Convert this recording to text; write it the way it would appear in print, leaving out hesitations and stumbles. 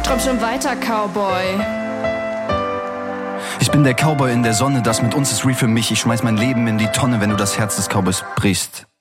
Träum schon weiter, Cowboy. Ich bin der Cowboy in der Sonne, das mit uns ist real für mich. Ich schmeiß mein Leben in die Tonne, wenn du das Herz des Cowboys brichst.